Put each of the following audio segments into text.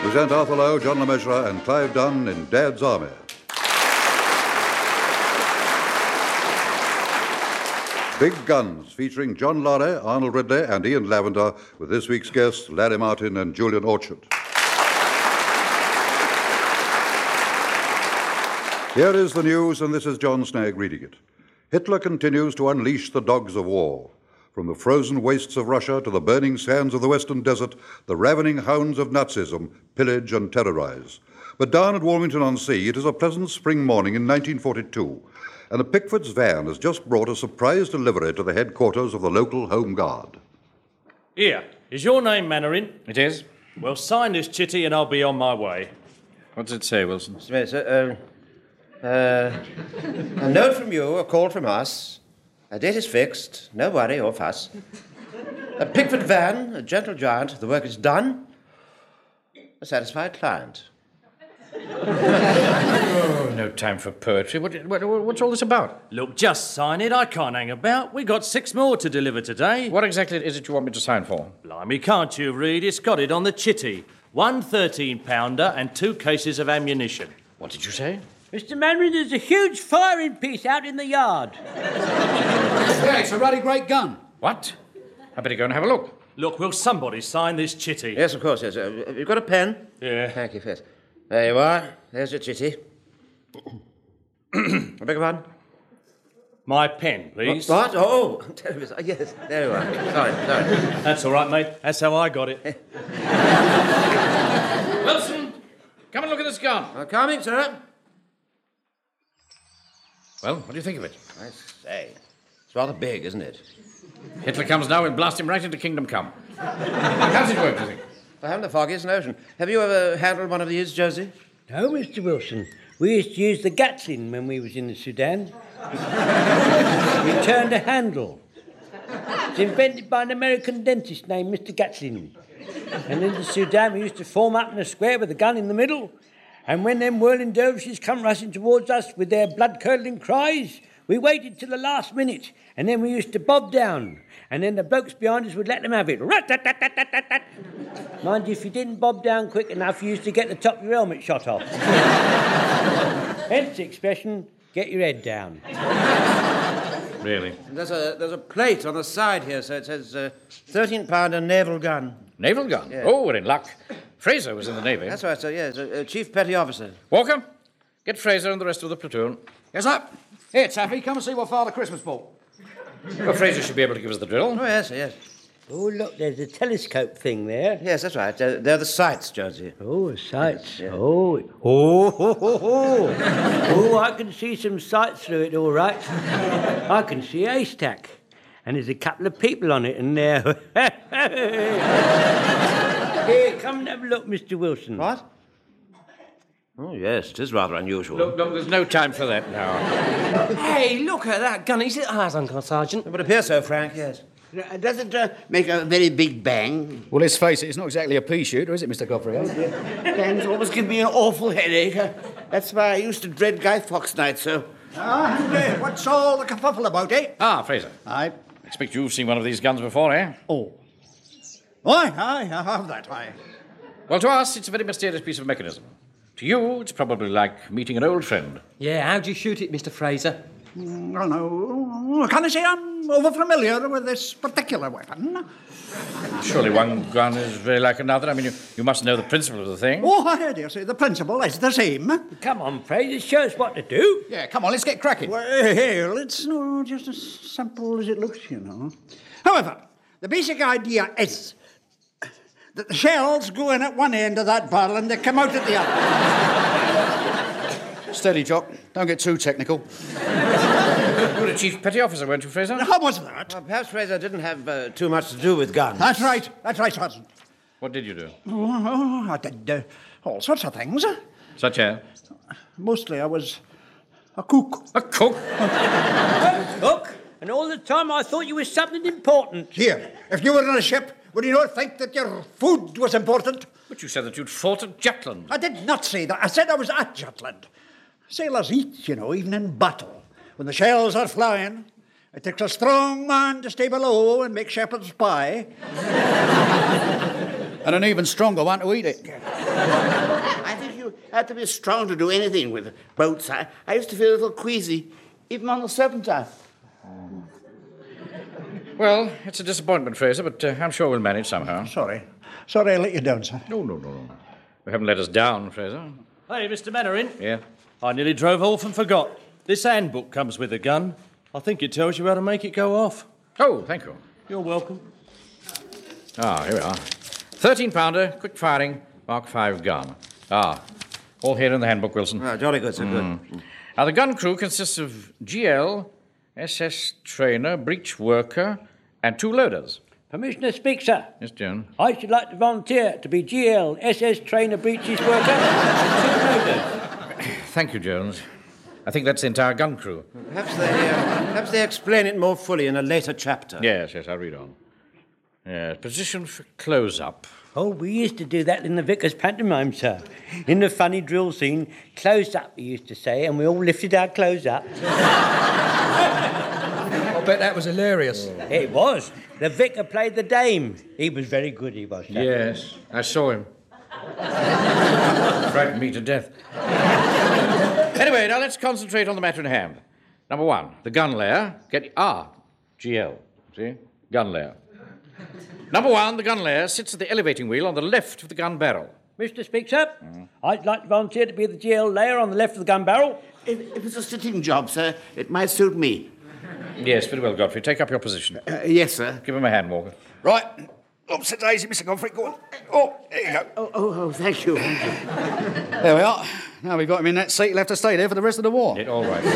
present Arthur Lowe, John Le Mesurier, and Clive Dunn in Dad's Army. Big Guns, featuring John Laurie, Arnold Ridley, and Ian Lavender, with this week's guests, Larry Martin and Julian Orchard. Here is the news, and this is John Snagg reading it. Hitler continues to unleash the dogs of war. From the frozen wastes of Russia to the burning sands of the Western Desert, the ravening hounds of Nazism pillage and terrorize. But down at Walmington-on-Sea, it is a pleasant spring morning in 1942, and a Pickford's van has just brought a surprise delivery to the headquarters of the local Home Guard. Here, is your name Mannering? It is. Well, sign this chitty and I'll be on my way. What does it say, Wilson? A note from you, a call from us. A date is fixed, no worry or fuss. A Pickford van, a gentle giant, the work is done. A satisfied client. Oh, no time for poetry. What's all this about? Look, just sign it. I can't hang about. We got 6 more to deliver today. What exactly is it you want me to sign for? Blimey, can't you read? It's got it on the chitty. 1 13-pounder and 2 cases of ammunition. What did you say? Mr. Mannering, there's a huge firing piece out in the yard. Yeah, it's a ruddy great gun. What? I better go and have a look. Look, will somebody sign this chitty? Yes, of course, yes. Have you got a pen? Yeah. Thank you, yes. There you are. There's your chitty. I beg your pardon? My pen, please. What? Oh, yes, there you are. Sorry. That's all right, mate. That's how I got it. Wilson, come and look at this gun. Coming, sir. Well, what do you think of it? I say, it's rather big, isn't it? Hitler comes now, we'll blast him right into Kingdom Come. How does it work, do you think? I haven't the foggiest notion. Have you ever handled one of these, Josie? No, Mr. Wilson. We used to use the Gatling when we was in the Sudan. We turned a handle. It's invented by an American dentist named Mr. Gatling. And in the Sudan, we used to form up in a square with a gun in the middle. And when them whirling dervishes come rushing towards us with their blood-curdling cries, we waited till the last minute, and then we used to bob down, and then the blokes behind us would let them have it. Rat-tat-tat-tat-tat-tat. Mind you, if you didn't bob down quick enough, you used to get the top of your helmet shot off. Hence the expression, get your head down. Really? There's a plate on the side here, so it says 13-pounder naval gun. Naval gun? Yeah. Oh, we're in luck. Fraser was in the Navy. That's right, sir, yes, a chief petty officer. Walker, get Fraser and the rest of the platoon. Yes, sir. Here, Taffy, come and see what Father Christmas bought. Well, Fraser should be able to give us the drill. Oh, yes, sir, yes. Oh, look, there's a telescope thing there. Yes, that's right. They're the sights, Josie. Oh, sights. Yeah. Oh, I can see some sights through it, all right. I can see a haystack. And there's a couple of people on it, and they're... Here, come and have a look, Mr. Wilson. What? Oh, yes, it is rather unusual. Look, there's no time for that now. Hey, look at that gun. Is it ours, Uncle Sergeant? It would appear so, Frank, yes. Does it make a very big bang? Well, let's face it, it's not exactly a pea shooter, is it, Mr. Godfrey? Bangs always give me an awful headache. That's why I used to dread Guy Fawkes nights, so. And what's all the kerfuffle about, eh? Ah, Fraser. I Expect you've seen one of these guns before, eh? Oh. Aye, I have that, aye. Well, to us, it's a very mysterious piece of mechanism. To you, it's probably like meeting an old friend. Yeah, how'd you shoot it, Mr. Fraser? Well, no, can I say I'm over-familiar with this particular weapon? Surely one gun is very like another. I mean, you must know the principle of the thing. Oh, I dare say the principle is the same. Come on, Fraser, show us what to do. Yeah, come on, let's get cracking. Well, it's not just as simple as it looks, you know. However, the basic idea is that the shells go in at one end of that barrel and they come out at the other. Steady, Jock. Don't get too technical. You were a chief petty officer, weren't you, Fraser? How was that? Well, perhaps Fraser didn't have too much to do with guns. That's right, Sergeant. What did you do? Oh, I did all sorts of things. Such as? Mostly I was a cook. A cook? Look, and all the time I thought you were something important. Here, if you were on a ship, would you not think that your food was important? But you said that you'd fought at Jutland. I did not say that. I said I was at Jutland. Sailors eat, you know, even in battle. When the shells are flying, it takes a strong man to stay below and make shepherd's pie. And an even stronger one to eat it. I think you had to be strong to do anything with boats. I used to feel a little queasy, even on the Serpentine. Well, it's a disappointment, Fraser, but I'm sure we'll manage somehow. Sorry I let you down, sir. No. You haven't let us down, Fraser. Hey, Mr. Mannering. Yeah? I nearly drove off and forgot. This handbook comes with a gun. I think it tells you how to make it go off. Oh, thank you. You're welcome. Ah, here we are. 13-pounder, quick firing, Mark 5 gun. All here in the handbook, Wilson. Jolly good, sir, good. Now, the gun crew consists of GL, SS trainer, breech worker, and 2 loaders. Permissioner speaks, sir. Yes, Joan. I should like to volunteer to be GL, SS trainer, breeches worker, and 2 loaders. Thank you, Jones. I think that's the entire gun crew. Perhaps they explain it more fully in a later chapter. Yes, I'll read on. Position for close-up. Oh, we used to do that in the Vicar's pantomime, sir. In the funny drill scene, close up, we used to say, and we all lifted our clothes up. I bet that was hilarious. It was. The Vicar played the dame. He was very good, he was, sir. Yes, I saw him. Frightened me to death. Anyway, now let's concentrate on the matter in hand. Number 1, the gun layer. GL. See? Gun layer. Number 1, the gun layer sits at the elevating wheel on the left of the gun barrel. Mr. Speaks Up, I'd like to volunteer to be the GL layer on the left of the gun barrel. If it's a sitting job, sir, it might suit me. Yes, very well, Godfrey. Take up your position. Yes, sir. Give him a hand, Walker. Right. Opposite daisy, Mr. Godfrey. Go on. Oh, there you go. Oh, thank you. There we are. Now we've got him in that seat, he'll have to stay there for the rest of the war. Yeah, all right.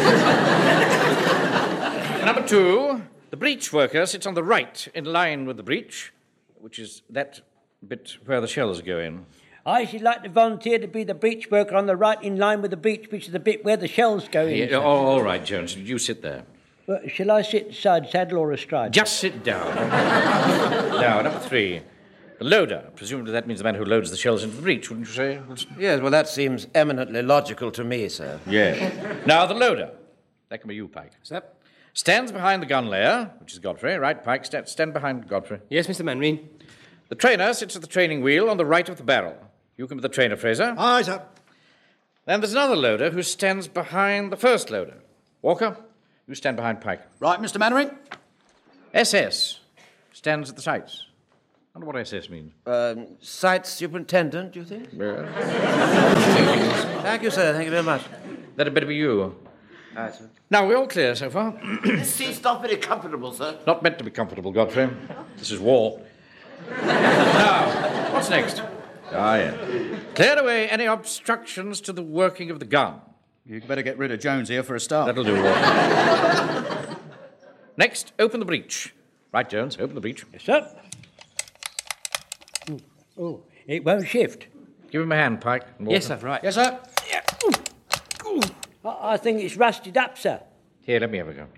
Number 2, the breech worker sits on the right, in line with the breech, which is that bit where the shells go in. I should like to volunteer to be the breech worker on the right in line with the breech, which is the bit where the shells go in. Yeah, all right, Jones. You sit there. Well, shall I sit side saddle or astride? Just sit down. Now, number 3. The loader. Presumably that means the man who loads the shells into the breech, wouldn't you say, Wilson? Yes, well, that seems eminently logical to me, sir. Yes. Now, the loader. That can be you, Pike. Sir? Stands behind the gun layer, which is Godfrey. Right, Pike? Stand behind Godfrey. Yes, Mr. Mannering. The trainer sits at the training wheel on the right of the barrel. You can be the trainer, Fraser. Aye, sir. Then there's another loader who stands behind the first loader. Walker, you stand behind Pike. Right, Mr. Mannering. SS stands at the sights. I wonder what SS means. Site superintendent, do you think? Yeah. Thank you, sir. Thank you very much. That'd better be you. Aye, sir. Now, we're all clear so far. This seat's not very comfortable, sir. Not meant to be comfortable, Godfrey. This is war. Now, what's next? Yeah. Clear away any obstructions to the working of the gun. You'd better get rid of Jones here for a start. That'll do, Walker. Next, open the breech. Right, Jones, open the breech. Yes, sir. Oh, it won't shift. Give him a hand, Pike. and Walker. Yes, sir, right. Yes, sir. I think it's rusted up, sir. Here, let me have a go.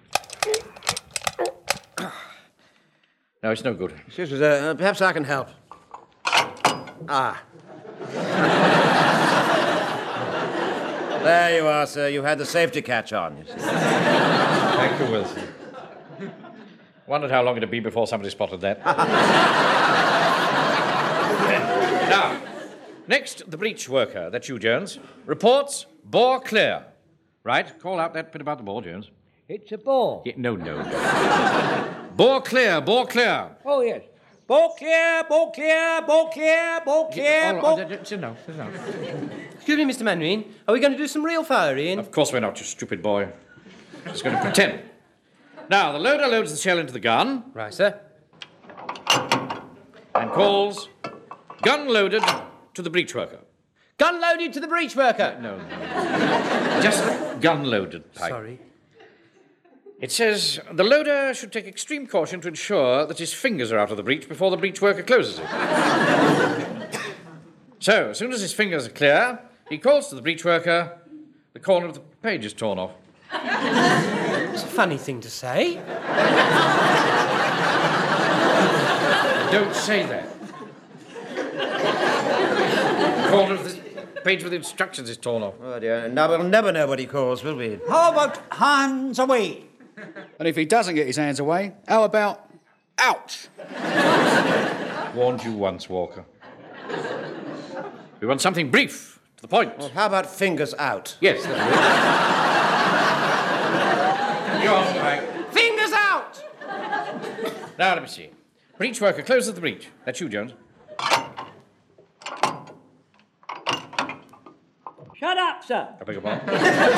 No, it's no good. Excuse me, sir. Perhaps I can help. There you are, sir. You had the safety catch on, you see. Thank you, Wilson. Wondered how long it'd be before somebody spotted that. Now, next, the breech worker. That's you, Jones. Reports, bore clear. Right? Call out that bit about the bore, Jones. It's a bore. Yeah, no. Bore clear, bore clear. Oh, yes. Bore clear, bore clear, bore clear, bore clear, bore... Sit down. Excuse me, Mr. Mannering. Are we going to do some real firing? Of course we're not, you stupid boy. Just going to pretend. Now, the loader loads the shell into the gun. Right, sir. And calls, gun loaded to the breech worker. Gun loaded to the breech worker. No. Just gun loaded, Pike. Sorry. It says the loader should take extreme caution to ensure that his fingers are out of the breech before the breech worker closes it. So, as soon as his fingers are clear, he calls to the breech worker. The corner of the page is torn off. It's a funny thing to say. Don't say that. The corner of the page with the instructions is torn off. Oh, dear. Now we'll never know what he calls, will we? How about hands away? And if he doesn't get his hands away, how about ouch? Warned you once, Walker. We want something brief, to the point. Well, how about fingers out? Yes, that's it. Go on, Pike. Fingers out! Now, let me see. Breech worker, closes the breech. That's you, Jones. Shut up, sir. I beg your pardon.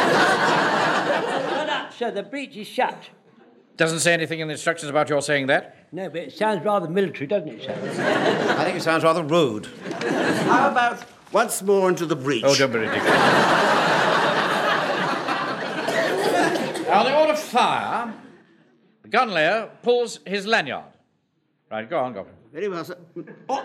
Shut up, sir. The breech is shut. Doesn't say anything in the instructions about your saying that. No, but it sounds rather military, doesn't it, sir? I think it sounds rather rude. How about once more into the breach? Oh, don't be ridiculous. Now, on the order of fire, the gun layer pulls his lanyard. Right, go on, go on. Very well, sir. Oh,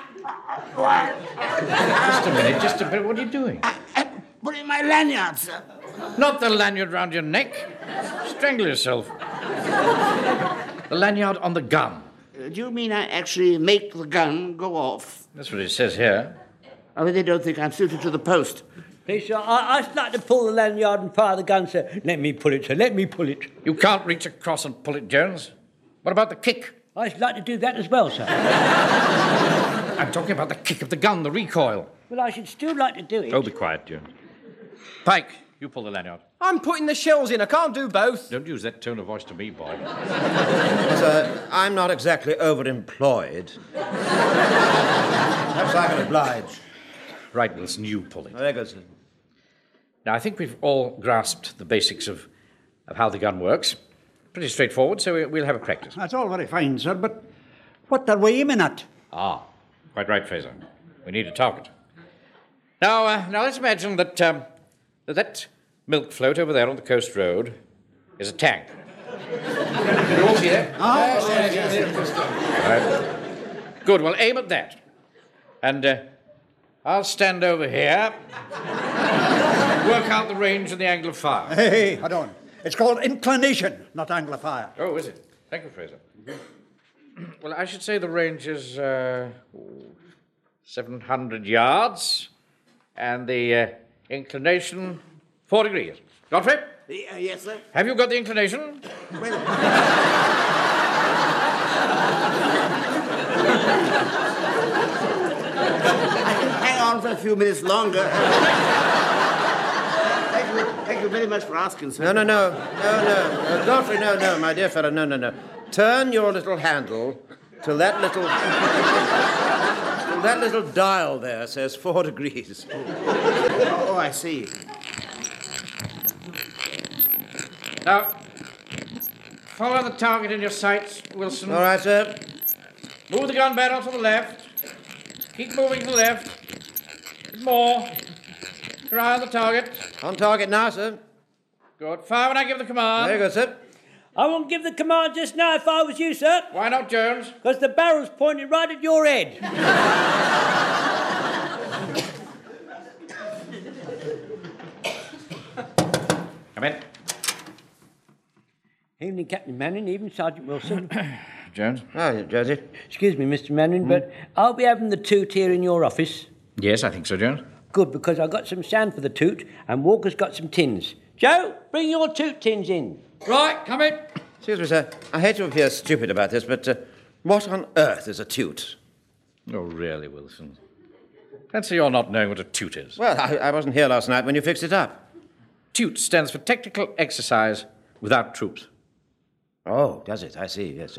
Just a minute. What are you doing? put in my lanyard, sir. Not the lanyard round your neck. Strangle yourself. The lanyard on the gun. Do you mean I actually make the gun go off? That's what it says here. I mean, they don't think I'm suited to the post. Please, sir, I'd like to pull the lanyard and fire the gun, sir. Let me pull it, sir. Let me pull it. You can't reach across and pull it, Jones. What about the kick? I'd like to do that as well, sir. I'm talking about the kick of the gun, the recoil. Well, I should still like to do it. Oh, be quiet, Jones. Pike, you pull the lanyard. I'm putting the shells in. I can't do both. Don't use that tone of voice to me, boy. Sir, I'm not exactly overemployed. Perhaps I can oblige. Right, Wilson, you pull it. Very good, sir. Now, I think we've all grasped the basics of how the gun works. Pretty straightforward, so we'll have a practice. That's all very fine, sir, but what are we aiming at? Ah, quite right, Fraser. We need a target. Now let's imagine that that milk float over there on the coast road is a tank. You all see that? Right. Good, well, aim at that. And I'll stand over here, work out the range and the angle of fire. Hey, hold on. It's called inclination, not angle of fire. Oh, is it? Thank you, Fraser. Well, I should say the range is 700 yards, and the inclination 4 degrees. Godfrey? Yes, sir. Have you got the inclination? Hang on for a few minutes longer. Thank you very much for asking, sir. No. Godfrey, no, my dear fellow, no. Turn your little handle till that little dial there says 4 degrees. Oh, I see. Now, follow the target in your sights, Wilson. All right, sir. Move the gun barrel to the left. Keep moving to the left. More. Your eye on the target. On target now, sir. Good. Fire when I give the command. Very good, sir. I won't give the command just now if I was you, sir. Why not, Jones? Because the barrel's pointed right at your head. Come in. Evening, Captain Manning, evening, Sergeant Wilson. Jones? Oh, Josie. Excuse me, Mr. Manning, but I'll be having the toot here in your office. Yes, I think so, Jones. Good, because I've got some sand for the toot, and Walker's got some tins. Joe, bring your toot tins in. Right, come in. Excuse me, sir. I hate to appear stupid about this, but what on earth is a toot? Oh, really, Wilson? Fancy you're not knowing what a toot is. Well, I wasn't here last night when you fixed it up. TUTE stands for Technical Exercise Without Troops. Oh, does it? I see, yes.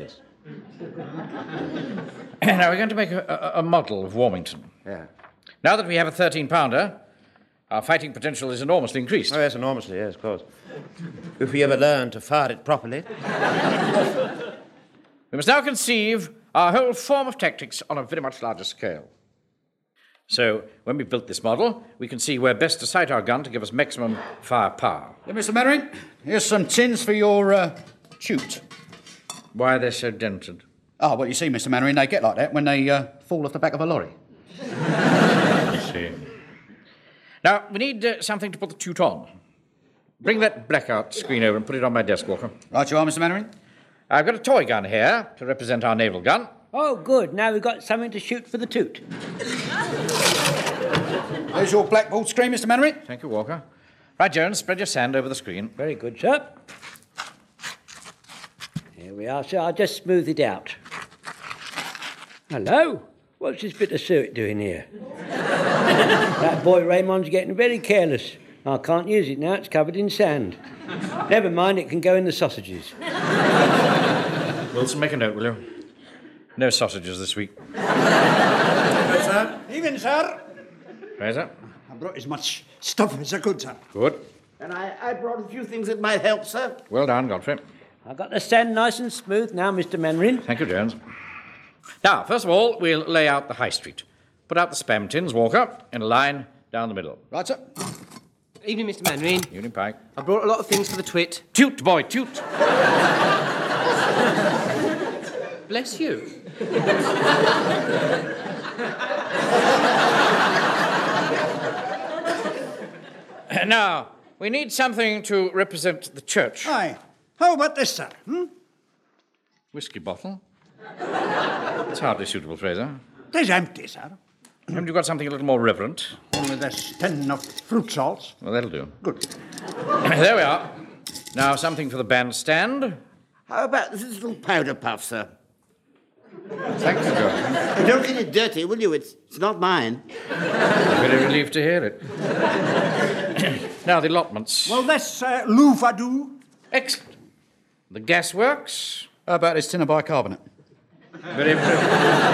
Now, we're going to make a model of Warmington. Yeah. Now that we have a 13-pounder, our fighting potential is enormously increased. Oh, yes, enormously, yes, of course. If we ever learn to fire it properly. We must now conceive our whole form of tactics on a very much larger scale. So, when we built this model, we can see where best to sight our gun to give us maximum firepower. Yeah, Mr. Mannering, here's some tins for your toot. Why are they so dented? Oh, well, you see, Mr. Mannering, they get like that when they fall off the back of a lorry. I see. Now, we need something to put the toot on. Bring that blackout screen over and put it on my desk, Walker. Right you are, Mr. Mannering. I've got a toy gun here to represent our naval gun. Oh, good. Now we've got something to shoot for the toot. There's your blackboard screen, Mr. Mannering. Thank you, Walker. Right, Jones, spread your sand over the screen. Very good, sir. Here we are, sir. I'll just smooth it out. Hello? What's this bit of suet doing here? That boy Raymond's getting very careless. I can't use it now, it's covered in sand. Never mind, it can go in the sausages. Wilson, make a note, will you? No sausages this week. Good, sir. Even, sir. Fraser? I brought as much stuff as I could, sir. Good. And I brought a few things that might help, sir. Well done, Godfrey. I've got the sand nice and smooth now, Mr. Manrin. Thank you, Jones. Now, first of all, we'll lay out the high street. Put out the spam tins, Walker, in a line down the middle. Right, sir. Evening, Mr. Manrin. Evening, Pike. I brought a lot of things for the twit. Toot, boy, toot. Bless you. Now, we need something to represent the church. Aye. How about this, sir? Whiskey bottle. It's hardly suitable, Fraser. It is empty, sir. Haven't you got something a little more reverent? Only this tin of fruit salts. Well, that'll do. Good. There we are. Now, something for the bandstand. How about this little powder puff, sir? Thanks, George. Don't get it dirty, will you? It's not mine. Very relieved to hear it. Now, the allotments. Well, this louvre-a-doo. Excellent. The gasworks. How about this tin of bicarbonate? Very impressive.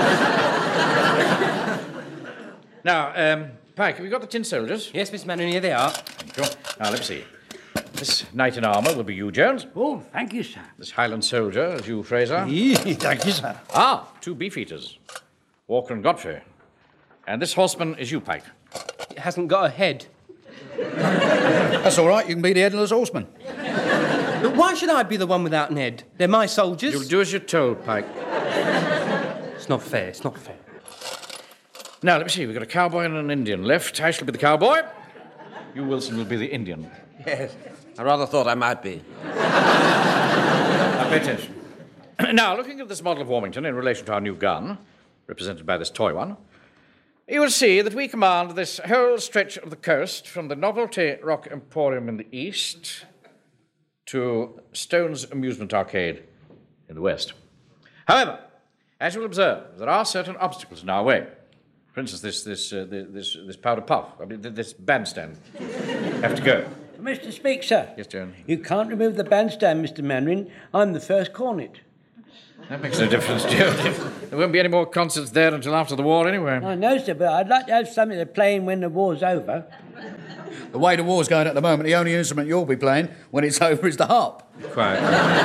Now, Pike, have you got the tin soldiers? Yes, Mr. Manrin, here they are. Thank you. Now, let me see. This knight in armour will be you, Jones. Oh, thank you, sir. This Highland soldier is you, Fraser. Thank you, sir. Ah, 2 beefeaters. Walker and Godfrey. And this horseman is you, Pike. It hasn't got a head. That's all right, you can be the headless horseman. But why should I be the one without an head? They're my soldiers. You'll do as you're told, Pike. It's not fair, it's not fair. Now, let me see. We've got a cowboy and an Indian left. I shall be the cowboy. You, Wilson, will be the Indian. Yes, I rather thought I might be. Now, pay attention. Now, looking at this model of Warmington in relation to our new gun, represented by this toy one, you will see that we command this whole stretch of the coast from the Novelty Rock Emporium in the east to Stone's Amusement Arcade in the west. However, as you will observe, there are certain obstacles in our way. For instance, this powder puff, this bandstand, have to go. Mr. Speaker. Yes, Joan. You can't remove the bandstand, Mr. Manrin. I'm the first cornet. That makes no difference, Joan. There won't be any more concerts there until after the war anyway. I know, sir, but I'd like to have something to play in when the war's over. The way the war's going at the moment, the only instrument you'll be playing when it's over is the harp. Quite.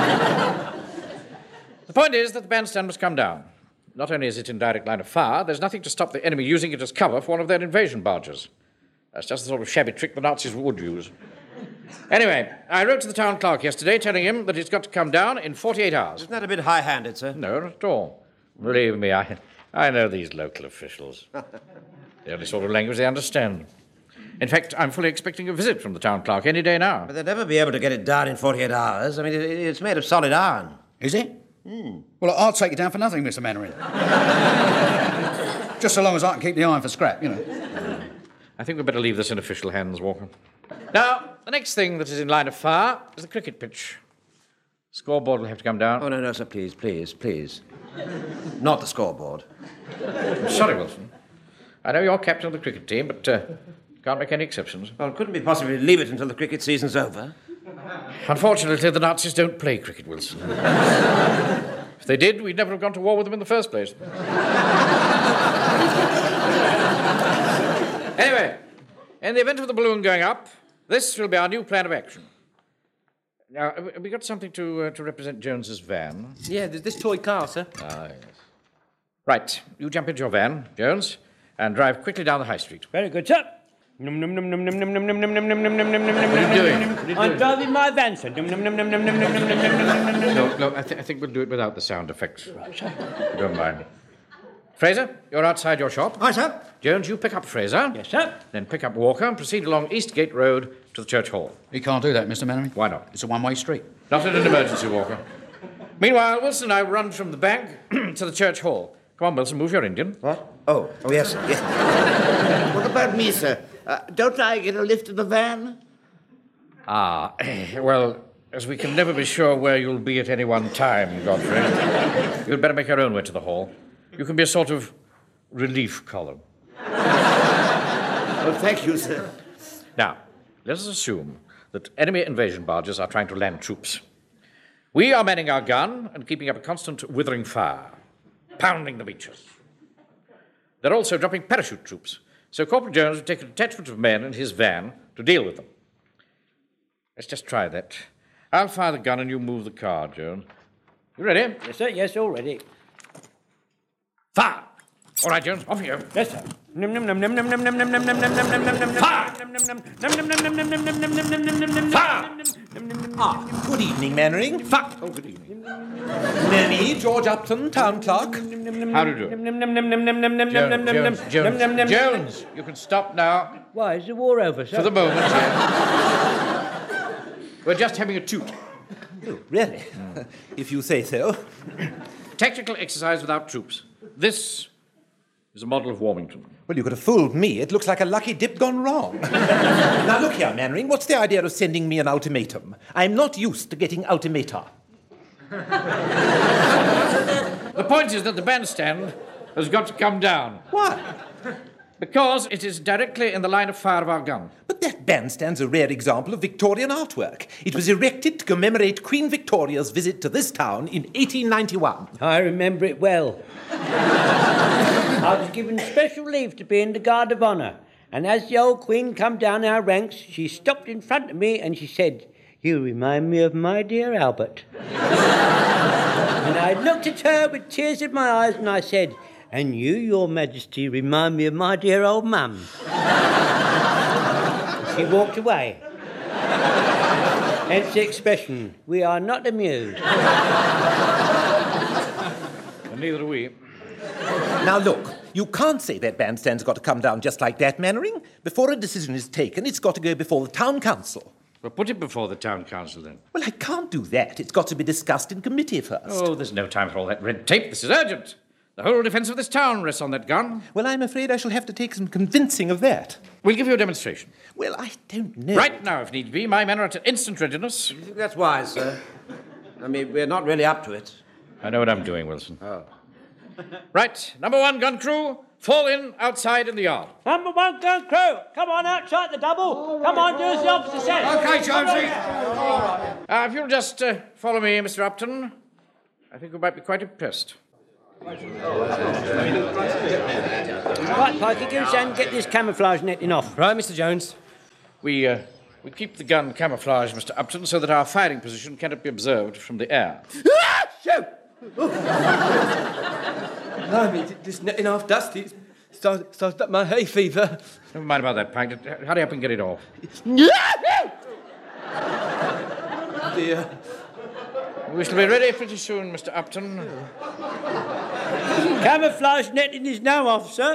The point is that the bandstand must come down. Not only is it in direct line of fire, there's nothing to stop the enemy using it as cover for one of their invasion barges. That's just the sort of shabby trick the Nazis would use. Anyway, I wrote to the town clerk yesterday telling him that it's got to come down in 48 hours. Isn't that a bit high-handed, sir? No, not at all. Believe me, I know these local officials. The only sort of language they understand. In fact, I'm fully expecting a visit from the town clerk any day now. But they'll never be able to get it down in 48 hours. I mean, it's made of solid iron. Is it? Well, I'll take it down for nothing, Mr. Manrin. Just so long as I can keep the iron for scrap, you know. I think we'd better leave this in official hands, Walker. Now, the next thing that is in line of fire is the cricket pitch. Scoreboard will have to come down. Oh, no, sir, please. Not the scoreboard. I'm sorry, Wilson. I know you're captain of the cricket team, but can't make any exceptions. Well, couldn't we possibly leave it until the cricket season's over? Unfortunately, the Nazis don't play cricket, Wilson. If they did, we'd never have gone to war with them in the first place. Anyway, in the event of the balloon going up, this will be our new plan of action. Now, have we got something to represent Jones's van? Yeah, there's this toy car, sir. Ah, yes. Right, you jump into your van, Jones, and drive quickly down the high street. Very good, sir. What are you doing? I'm driving my van, sir. No, I think we'll do it without the sound effects. Don't mind. Fraser, you're outside your shop. Aye, sir. Jones, you pick up Fraser. Yes, sir. Then pick up Walker and proceed along Eastgate Road to the church hall. You can't do that, Mr. Manrin. Why not? It's a one-way street. Not in an emergency, Walker. Meanwhile, Wilson and I run from the bank to the church hall. Come on, Wilson, move your Indian. What? Oh, yes, sir. Yes. What about me, sir? Don't I get a lift in the van? Ah, well, as we can never be sure where you'll be at any one time, Godfrey, you'd better make your own way to the hall. You can be a sort of relief column. Oh, thank you, sir. Now, let us assume that enemy invasion barges are trying to land troops. We are manning our gun and keeping up a constant withering fire, pounding the beaches. They're also dropping parachute troops, so Corporal Jones will take a detachment of men in his van to deal with them. Let's just try that. I'll fire the gun and you move the car, Jones. You ready? Yes, sir. Yes, all ready. Fire! All right, Jones, off you go. Yes, sir. Fire! Ah, good evening, Mannering. Fuck! Oh, good evening. Me, George Upton, town clerk. How do you do? Jones, you can stop now. Why, is the war over, sir? For the moment, we're just having a toot. Oh, really? If you say so. Tactical exercise without troops. This is a model of Warmington. Well, you could have fooled me. It looks like a lucky dip gone wrong. Now, look here, Mannering. What's the idea of sending me an ultimatum? I'm not used to getting ultimata. The point is that the bandstand has got to come down. Why? Because it is directly in the line of fire of our gun. But that bandstand's a rare example of Victorian artwork. It was erected to commemorate Queen Victoria's visit to this town in 1891. I remember it well. I was given special leave to be in the Guard of Honour, and as the old Queen come down our ranks, she stopped in front of me and she said, "You remind me of my dear Albert." And I looked at her with tears in my eyes and I said, "And you, Your Majesty, remind me of my dear old mum." She walked away. Hence the expression, "We are not amused." And neither are we. Now, look, you can't say that bandstand's got to come down just like that, Mannering. Before a decision is taken, it's got to go before the town council. Well, put it before the town council, then. Well, I can't do that. It's got to be discussed in committee first. Oh, there's no time for all that red tape. This is urgent. The whole defence of this town rests on that gun. Well, I'm afraid I shall have to take some convincing of that. We'll give you a demonstration. Well, I don't know. Right now, if need be. My men are at instant readiness. You think that's wise, sir? I mean, we're not really up to it. I know what I'm doing, Wilson. Oh. Right, number one gun crew, fall in outside in the yard. Number one gun crew, come on outside the double. Come on, do as the officer says. OK, Jonesy. If you'll just follow me, Mr. Upton, I think you might be quite impressed. Right, Pikey, give us a hand and get this camouflage netting off. Right, Mr. Jones. We keep the gun camouflaged, Mr. Upton, so that our firing position cannot be observed from the air. Shoot! Blimey, this netting half dusty. It's started up my hay fever. Never mind about that, Pike. Hurry up and get it off. Dear. We shall be ready pretty soon, Mr. Upton. Camouflage netting is now off, sir.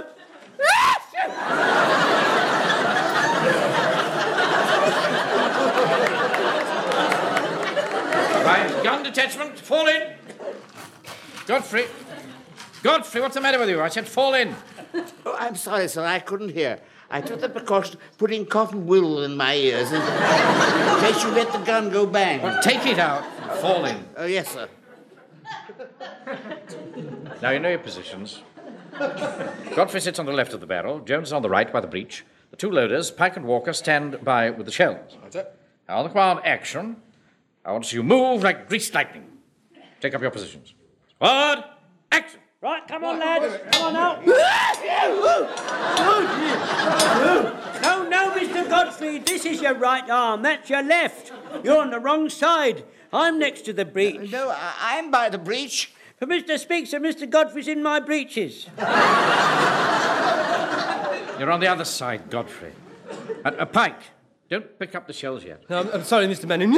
Right, gun detachment, fall in. Godfrey, what's the matter with you? I said fall in. Oh, I'm sorry, sir. I couldn't hear. I took the precaution of putting cotton wool in my ears in case you let the gun go bang. Well, take it out and fall in. Oh, yes, sir. Now, you know your positions. Godfrey sits on the left of the barrel. Jones is on the right by the breech. The two loaders, Pike and Walker, stand by with the shells. That's it. Now, on the command action, I want to see you move like greased lightning. Take up your positions. Squad, action! Right, come on, lads. Come on now. No, Mr. Godfrey. This is your right arm. That's your left. You're on the wrong side. I'm next to the breech. No, I'm by the breech. For Mr. Speaks and Mr. Godfrey's in my breeches. You're on the other side, Godfrey. Pike, don't pick up the shells yet. No, I'm sorry, Mr. Manning.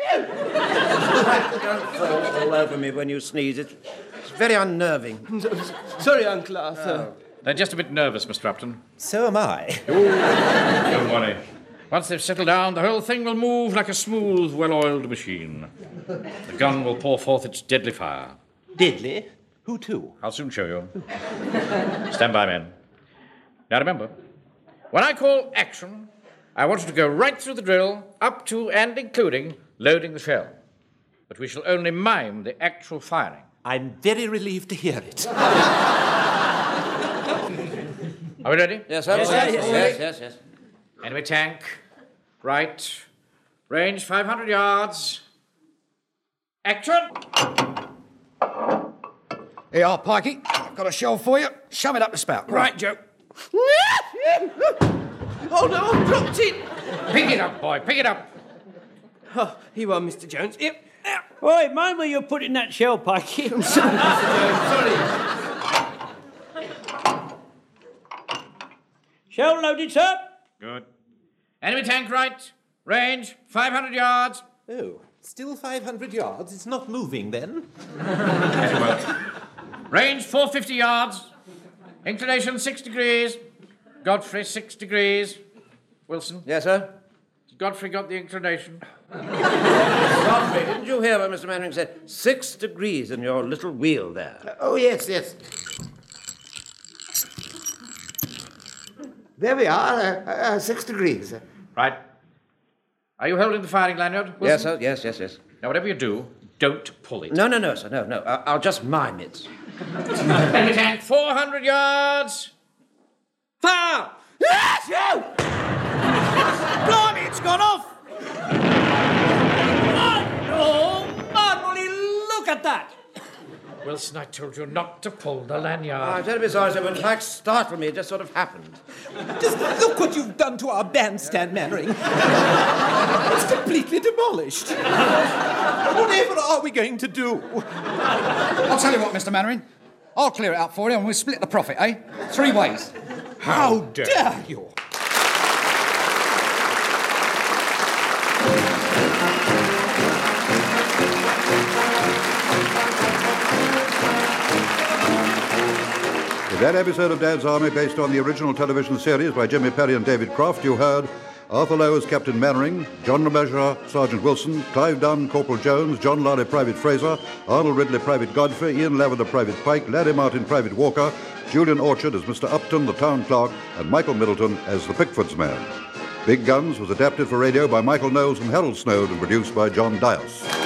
Don't fall all over me when you sneeze. It's very unnerving. Sorry, Uncle Arthur. They're just a bit nervous, Mr. Upton. So am I. Don't worry. Once they've settled down, the whole thing will move like a smooth, well-oiled machine. The gun will pour forth its deadly fire. Deadly? Who to? I'll soon show you. Stand by, men. Now remember, when I call action, I want you to go right through the drill, up to and including loading the shell. But we shall only mime the actual firing. I'm very relieved to hear it. Are we ready? Yes, sir. Yes. Enemy tank. Right. Range 500 yards. Action! Here, Pikey. I've got a shell for you. Shove it up the spout. Right, Joe. Oh, no, I've dropped it. Pick it up, boy. Pick it up. Oh, here you are, Mr. Jones. Yep. Oi, mind where you're putting that shell, Pikey. I'm sorry, Mr. Jones. Sorry. Shell loaded, sir. Good. Enemy tank right. Range 500 yards. Oh, still 500 yards? It's not moving then? Range 450 yards. Inclination 6 degrees. Godfrey 6 degrees. Wilson. Yes, sir. Godfrey got the inclination. Godfrey, didn't you hear what Mr. Mannering said? 6 degrees in your little wheel there. Oh, yes. There we are, 6 degrees. Right. Are you holding the firing lanyard, Wilson? Yes, sir. Yes. Now, whatever you do, don't pull it. No, sir. No. I'll just mime it. Enemy tank 400 yards. Fire! Blimey, it's gone off! Oh, Marley, look at that. Wilson, I told you not to pull the lanyard. I'm terribly sorry, sir, but in fact, startled me. It just sort of happened. Just look what you've done to our bandstand, Mannering. It's completely demolished. Whatever are we going to do? I'll tell you what, Mr. Mannering. I'll clear it up for you and we'll split the profit, eh? 3 ways. How dare you? In that episode of Dad's Army, based on the original television series by Jimmy Perry and David Croft, you heard Arthur Lowe as Captain Mannering, John LeMessurier, Sergeant Wilson, Clive Dunn, Corporal Jones, John Larney, Private Fraser, Arnold Ridley, Private Godfrey, Ian Lavender, Private Pike, Larry Martin, Private Walker, Julian Orchard as Mr. Upton, the town clerk, and Michael Middleton as the Pickford's man. Big Guns was adapted for radio by Michael Knowles and Harold Snowd and produced by John Dias.